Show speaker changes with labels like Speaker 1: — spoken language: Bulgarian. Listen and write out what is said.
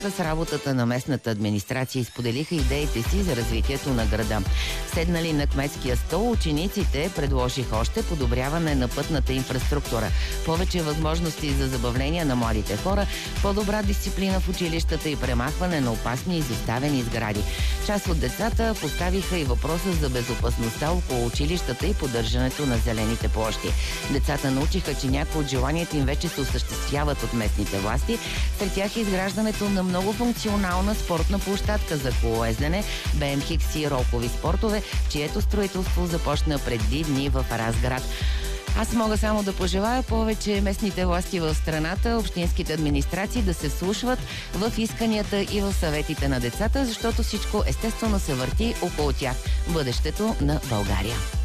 Speaker 1: С работата на местната администрация изподелиха идеите си за развитието на града. Седнали на кметския стол, учениците предложиха още подобряване на пътната инфраструктура, повече възможности за забавления на младите хора, по-добра дисциплина в училищата и премахване на опасни изоставени сгради. Част от децата поставиха и въпроса за безопасността около училищата и поддържането на зелените площи. Децата научиха, че някои от желанията им вече се осъществяват от местните власти. Сред тях е изграждането на многофункционална спортна площадка за колоездене, BMX и ролкови спортове, чието строителство започна преди дни в Разград. Аз мога само да пожелая повече местните власти в страната, общинските администрации да се вслушват в исканията и в съветите на децата, защото всичко естествено се върти около тях. Бъдещето на България.